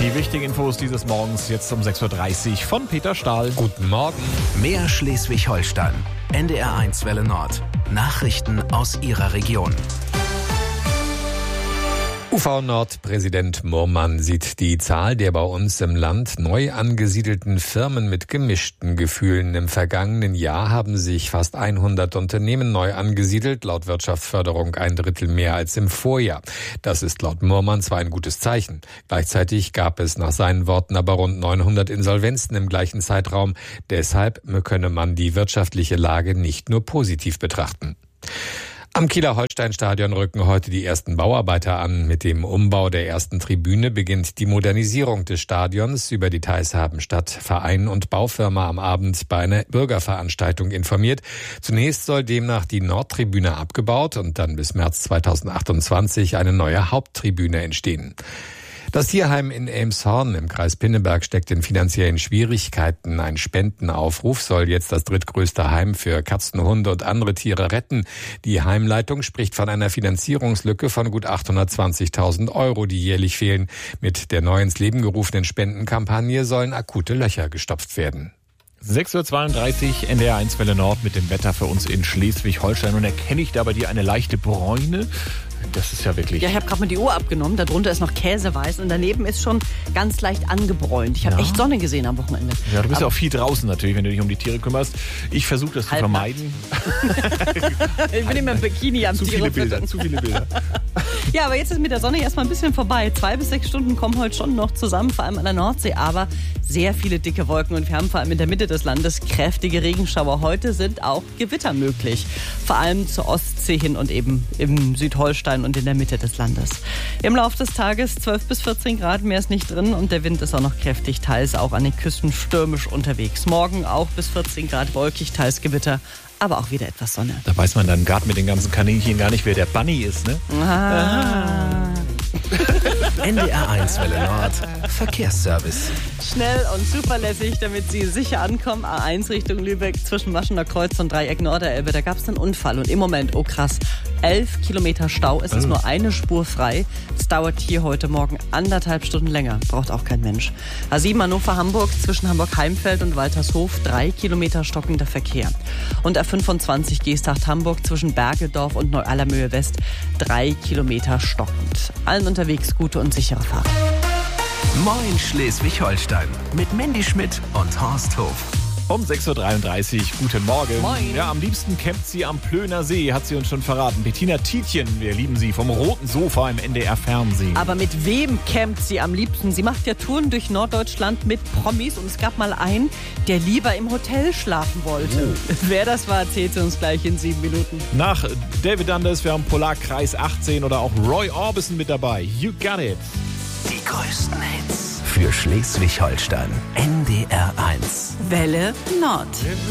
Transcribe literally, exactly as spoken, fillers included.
Die wichtigen Infos dieses Morgens jetzt um sechs Uhr dreißig von Peter Stahl. Guten Morgen. Mehr Schleswig-Holstein. N D R eins Welle Nord. Nachrichten aus Ihrer Region. U V-Nord-Präsident Murmann sieht die Zahl der bei uns im Land neu angesiedelten Firmen mit gemischten Gefühlen. Im vergangenen Jahr haben sich fast hundert Unternehmen neu angesiedelt, laut Wirtschaftsförderung ein Drittel mehr als im Vorjahr. Das ist laut Murmann zwar ein gutes Zeichen. Gleichzeitig gab es nach seinen Worten aber rund neunhundert Insolvenzen im gleichen Zeitraum. Deshalb könne man die wirtschaftliche Lage nicht nur positiv betrachten. Am Kieler Holstein-Stadion rücken heute die ersten Bauarbeiter an. Mit dem Umbau der ersten Tribüne beginnt die Modernisierung des Stadions. Über Details haben Stadt, Verein und Baufirma am Abend bei einer Bürgerveranstaltung informiert. Zunächst soll demnach die Nordtribüne abgebaut und dann bis März zweitausendachtundzwanzig eine neue Haupttribüne entstehen. Das Tierheim in Elmshorn im Kreis Pinneberg steckt in finanziellen Schwierigkeiten. Ein Spendenaufruf soll jetzt das drittgrößte Heim für Katzen, Hunde und andere Tiere retten. Die Heimleitung spricht von einer Finanzierungslücke von gut achthundertzwanzigtausend Euro, die jährlich fehlen. Mit der neu ins Leben gerufenen Spendenkampagne sollen akute Löcher gestopft werden. sechs Uhr zweiunddreißig, N D R eins Welle Nord mit dem Wetter für uns in Schleswig-Holstein. Und erkenne ich da bei dir eine leichte Bräune? Das ist ja wirklich... Ja, ich habe gerade mal die Uhr abgenommen. Darunter ist noch Käseweiß und daneben ist schon ganz leicht angebräunt. Ich habe Ja. echt Sonne gesehen am Wochenende. Ja, du bist Aber ja auch viel draußen natürlich, wenn du dich um die Tiere kümmerst. Ich versuche das zu Halb vermeiden. ich bin immer im Bikini am Zu Tiere viele Bilder, füttern. zu viele Bilder. Ja, aber jetzt ist mit der Sonne erstmal ein bisschen vorbei. Zwei bis sechs Stunden kommen heute schon noch zusammen, vor allem an der Nordsee. Aber sehr viele dicke Wolken und wir haben vor allem in der Mitte des Landes kräftige Regenschauer. Heute sind auch Gewitter möglich. Vor allem zur Ostsee hin und eben im Südholstein und in der Mitte des Landes. Im Laufe des Tages zwölf bis vierzehn Grad, mehr ist nicht drin und der Wind ist auch noch kräftig, teils auch an den Küsten stürmisch unterwegs. Morgen auch bis vierzehn Grad wolkig, teils Gewitter, aber auch wieder etwas Sonne. Da weiß man dann gerade mit den ganzen Kaninchen gar nicht, wer der Bunny ist, ne? Ah. N D R eins Welle Nord. Verkehrsservice. Schnell und zuverlässig, damit Sie sicher ankommen. A eins Richtung Lübeck zwischen Maschener Kreuz und Dreieck Norderelbe. Da gab es einen Unfall und im Moment, oh krass, elf Kilometer Stau. Es ist nur eine Spur frei. Es dauert hier heute Morgen anderthalb Stunden länger. Braucht auch kein Mensch. A sieben Hannover-Hamburg zwischen Hamburg-Heimfeld und Waltershof. Drei Kilometer stockender Verkehr. Und A fünfundzwanzig Geesthacht-Hamburg zwischen Bergedorf und Neu-Allermöhe West. Drei Kilometer stockend. Allen unterwegs gute und sichere Fahrt. Moin Schleswig-Holstein. Mit Mandy Schmidt und Horst Hof. Um sechs Uhr dreiunddreißig, guten Morgen. Moin. Ja, am liebsten campt sie am Plöner See, hat sie uns schon verraten. Bettina Tietjen, wir lieben sie, vom roten Sofa im N D R-Fernsehen. Aber mit wem campt sie am liebsten? Sie macht ja Touren durch Norddeutschland mit Promis und es gab mal einen, der lieber im Hotel schlafen wollte. Oh. Wer das war, erzählt sie uns gleich in sieben Minuten. Nach David Dundas, wir haben Polarkreis achtzehn oder auch Roy Orbison mit dabei. You got it. Die größten Hits für Schleswig-Holstein. N D R eins. Welle Nord.